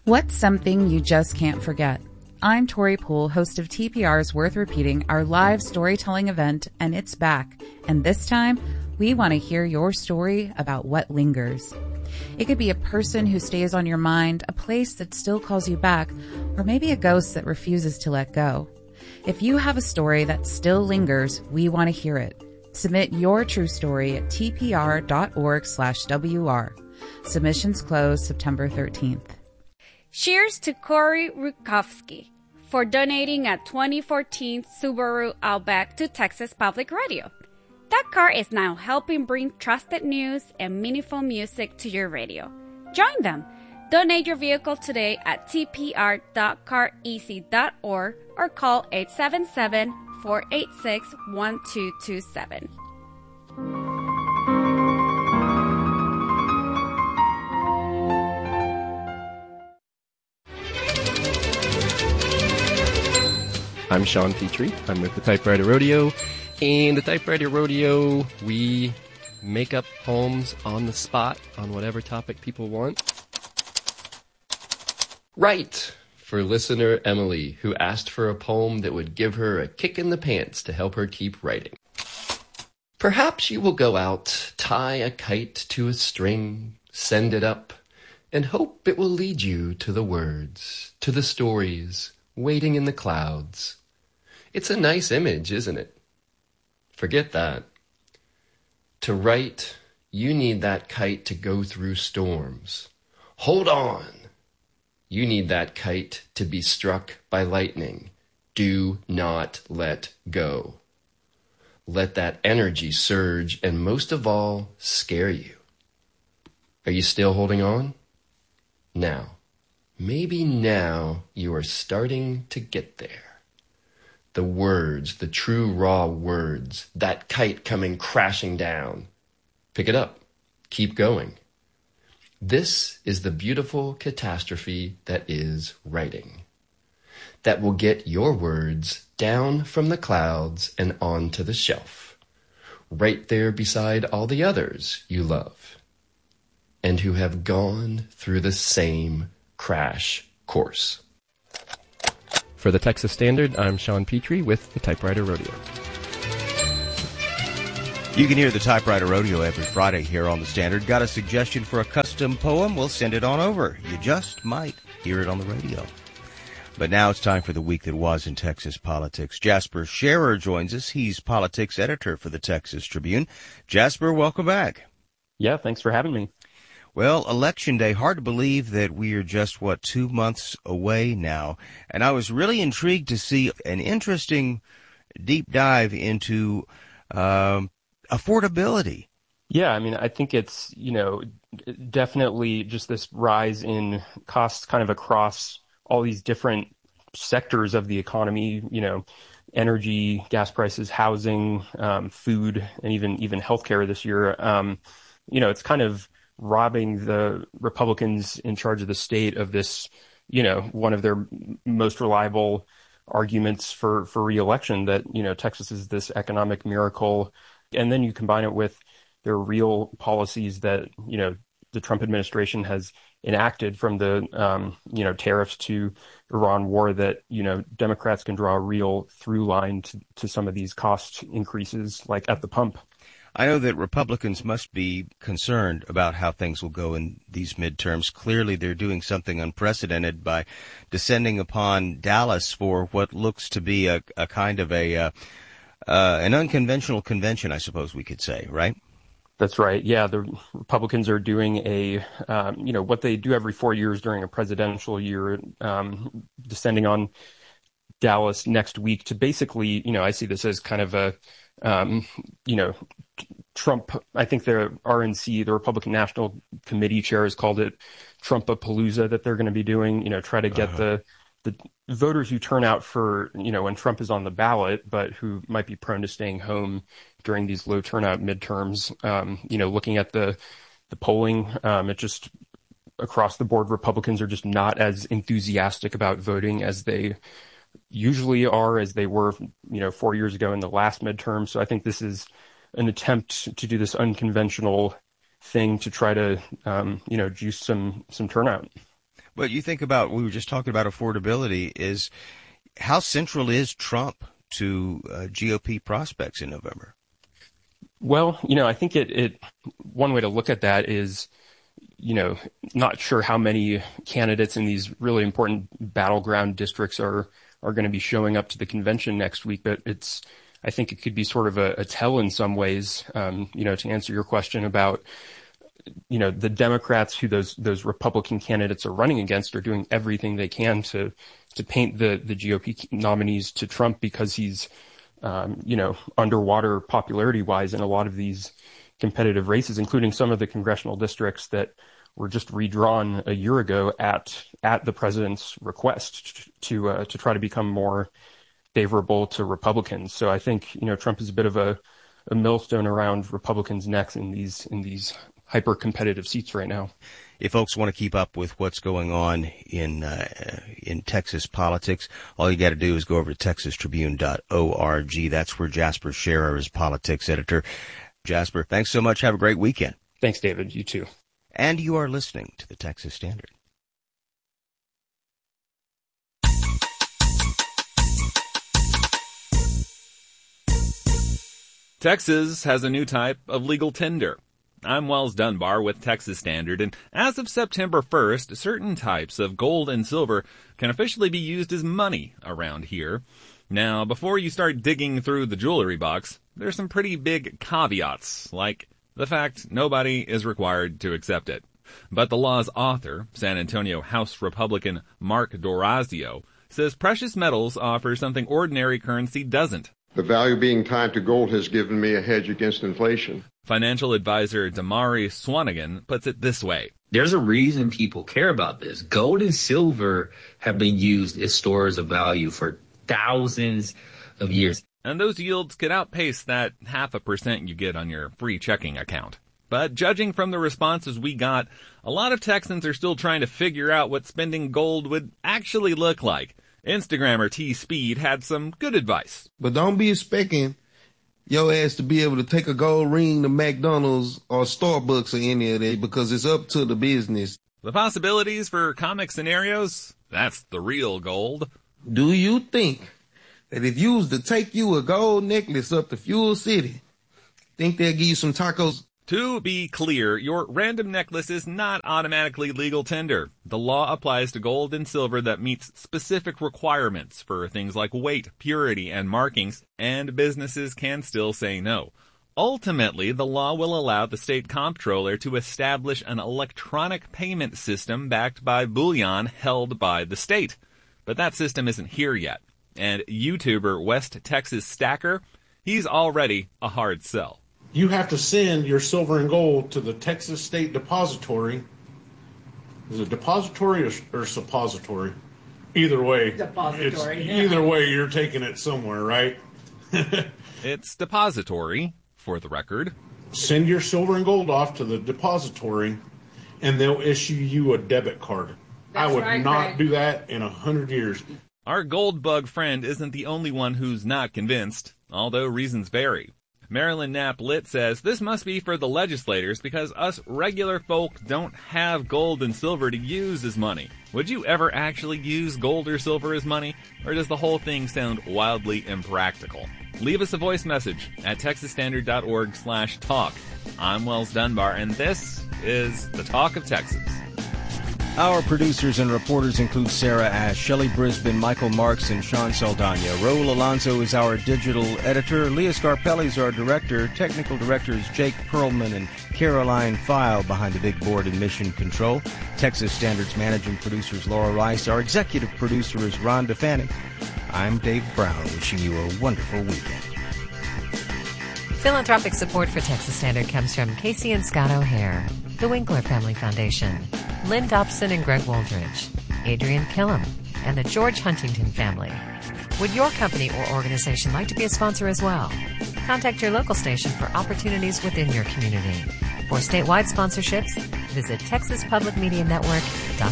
What's something you just can't forget? I'm Tori Poole, host of TPR's Worth Repeating, our live storytelling event, and it's back. And this time, we want to hear your story about what lingers. It could be a person who stays on your mind, a place that still calls you back, or maybe a ghost that refuses to let go. If you have a story that still lingers, we want to hear it. Submit your true story at tpr.org/WR. Submissions close September 13th. Cheers to Corey Rutkowski for donating a 2014 Subaru Outback to Texas Public Radio. That car is now helping bring trusted news and meaningful music to your radio. Join them. Donate your vehicle today at tpr.careasy.org or call 877-486-1227. I'm Sean Petrie. I'm with the Typewriter Rodeo. In the Typewriter Rodeo, we make up poems on the spot on whatever topic people want. Right, for listener Emily, who asked for a poem that would give her a kick in the pants to help her keep writing. Perhaps you will go out, tie a kite to a string, send it up, and hope it will lead you to the words, to the stories, waiting in the clouds. It's a nice image, isn't it? Forget that. To write, you need that kite to go through storms. Hold on. You need that kite to be struck by lightning. Do not let go. Let that energy surge and most of all, scare you. Are you still holding on? Now, maybe now you are starting to get there. The words, the true raw words, that kite coming crashing down. Pick it up. Keep going. This is the beautiful catastrophe that is writing. That will get your words down from the clouds and onto the shelf. Right there beside all the others you love. And who have gone through the same crash course. For the Texas Standard, I'm Sean Petrie with the Typewriter Rodeo. You can hear the Typewriter Rodeo every Friday here on the Standard. Got a suggestion for a custom poem? We'll send it on over. You just might hear it on the radio. But now it's time for the week that was in Texas politics. Jasper Scherer joins us. He's politics editor for the Texas Tribune. Jasper, welcome back. Yeah, thanks for having me. Well, Election Day, hard to believe that we are just, 2 months away now. And I was really intrigued to see an interesting deep dive into affordability. Yeah, I mean, I think it's, definitely just this rise in costs kind of across all these different sectors of the economy, energy, gas prices, housing, food, and even healthcare this year. It's kind of robbing the Republicans in charge of the state of this, one of their most reliable arguments for reelection that, Texas is this economic miracle. And then you combine it with their real policies that, the Trump administration has enacted, from the, tariffs to Iran war, that, Democrats can draw a real through line to some of these cost increases, like at the pump. I know that Republicans must be concerned about how things will go in these midterms. Clearly, they're doing something unprecedented by descending upon Dallas for what looks to be a kind of an unconventional convention, I suppose we could say, right? That's right. Yeah, the Republicans are doing what they do every 4 years during a presidential year, descending on Dallas next week to basically, I see this as kind of a, Trump, I think the RNC, the Republican National Committee chair, has called it Trump-a-palooza, that they're going to be doing, try to get the voters who turn out for, when Trump is on the ballot, but who might be prone to staying home during these low turnout midterms. Looking at the polling, it just across the board, Republicans are just not as enthusiastic about voting as they usually are, as they were, 4 years ago in the last midterm. So I think this is an attempt to do this unconventional thing to try to, juice some turnout. But you think about, we were just talking about affordability, is how central is Trump to GOP prospects in November? Well, I think one way to look at that is, not sure how many candidates in these really important battleground districts are going to be showing up to the convention next week, but I think it could be sort of a tell in some ways, to answer your question about, the Democrats who those Republican candidates are running against are doing everything they can to paint the GOP nominees to Trump because he's, underwater popularity wise in a lot of these competitive races, including some of the congressional districts that were just redrawn a year ago at the president's request to try to become more favorable to Republicans. So I think, Trump is a bit of a millstone around Republicans' necks in these hyper competitive seats right now. If folks want to keep up with what's going on in Texas politics, all you got to do is go over to texastribune.org. That's where Jasper Scherer is politics editor. Jasper, thanks so much. Have a great weekend. Thanks, David. You too. And you are listening to the Texas Standard. Texas has a new type of legal tender. I'm Wells Dunbar with Texas Standard, and as of September 1st, certain types of gold and silver can officially be used as money around here. Now, before you start digging through the jewelry box, there's some pretty big caveats, like the fact nobody is required to accept it. But the law's author, San Antonio House Republican Mark D'Orazio, says precious metals offer something ordinary currency doesn't. The value being tied to gold has given me a hedge against inflation. Financial advisor Damari Swanigan puts it this way. There's a reason people care about this. Gold and silver have been used as stores of value for thousands of years. And those yields could outpace that 0.5% you get on your free checking account. But judging from the responses we got, a lot of Texans are still trying to figure out what spending gold would actually look like. Instagrammer T-Speed had some good advice. But don't be expecting your ass to be able to take a gold ring to McDonald's or Starbucks or any of that, because it's up to the business. The possibilities for comic scenarios, that's the real gold. Do you think that if you was to take you a gold necklace up to Fuel City, think they'll give you some tacos? To be clear, your random necklace is not automatically legal tender. The law applies to gold and silver that meets specific requirements for things like weight, purity, and markings, and businesses can still say no. Ultimately, the law will allow the state comptroller to establish an electronic payment system backed by bullion held by the state. But that system isn't here yet. And YouTuber West Texas Stacker, he's already a hard sell. You have to send your silver and gold to the Texas State Depository. Is it depository or suppository? Either way. Depository. Either way, you're taking it somewhere, right? It's depository, for the record. Send your silver and gold off to the depository, and they'll issue you a debit card. That's I would right, not Greg. do that in 100 years. Our gold bug friend isn't the only one who's not convinced, although reasons vary. Marilyn Knapp Litt says this must be for the legislators because us regular folk don't have gold and silver to use as money. Would you ever actually use gold or silver as money, or does the whole thing sound wildly impractical? Leave us a voice message at texasstandard.org/talk. I'm Wells Dunbar, and this is The Talk of Texas. Our producers and reporters include Sarah Ash, Shelley Brisbane, Michael Marks, and Sean Saldana. Raul Alonso is our digital editor. Leah Scarpelli is our director. Technical directors Jake Perlman and Caroline File behind the big board in Mission Control. Texas Standard's managing producer is Laura Rice. Our executive producer is Rhonda Fanning. I'm Dave Brown, wishing you a wonderful weekend. Philanthropic support for Texas Standard comes from Casey and Scott O'Hare, the Winkler Family Foundation, Lynn Dobson and Greg Wooldridge, Adrian Killam, and the George Huntington family. Would your company or organization like to be a sponsor as well? Contact your local station for opportunities within your community. For statewide sponsorships, visit TexasPublicMediaNetwork.com.